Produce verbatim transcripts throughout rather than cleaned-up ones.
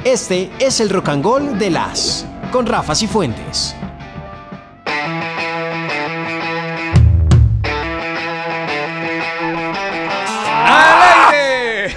Este es el Rock and Roll de las con Rafa Cifuentes. ¡Al aire!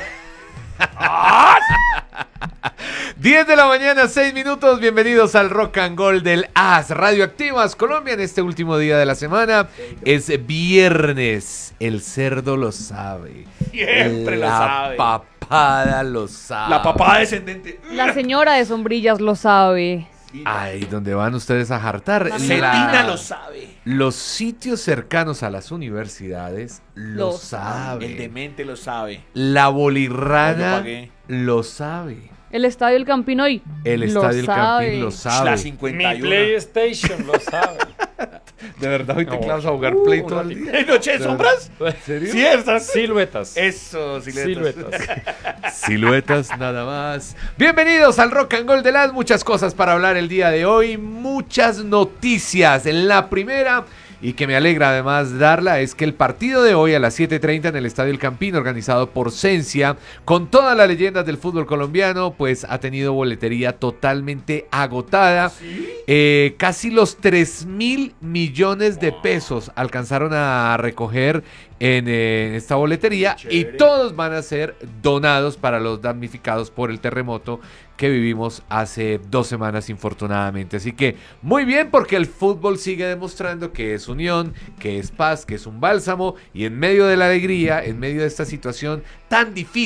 diez de la mañana, seis minutos. Bienvenidos al Rock and Roll del A S Radioactivas Colombia en este último día de la semana. Es viernes. El cerdo lo sabe. Siempre lo sabe. La papada lo sabe. La papada descendente. La señora de sombrillas lo sabe. Ay, donde van ustedes a jartar. La Cetina lo sabe. Los sitios cercanos a las universidades lo, Lo saben. El demente lo sabe. La Yo bolirrana pagué. lo sabe. El estadio del Campín hoy El lo estadio del sabe. Campín lo sabe. La Mi cincuenta y uno. PlayStation lo sabe. De verdad, hoy te No. clavas a jugar Uh, Play un todo el ratito. día. ¿En Noche de Sombras? ¿En serio? Sí, ¿estás? Siluetas. Eso, siluetas. Siluetas. Siluetas nada más. Bienvenidos al Rock and Roll de las muchas cosas para hablar el día de hoy. Muchas noticias. En la primera, y que me alegra además darla, es que el partido de hoy a las siete y treinta en el Estadio El Campín, organizado por Sensia, con todas las leyendas del fútbol colombiano, pues ha tenido boletería totalmente agotada. ¿Sí? Eh, casi los tres mil millones de pesos alcanzaron a recoger en, eh, en esta boletería y todos van a ser donados para los damnificados por el terremoto que vivimos hace dos semanas infortunadamente. Así que muy bien, porque el fútbol sigue demostrando que es unión, que es paz, que es un bálsamo, y en medio de la alegría, en medio de esta situación tan difícil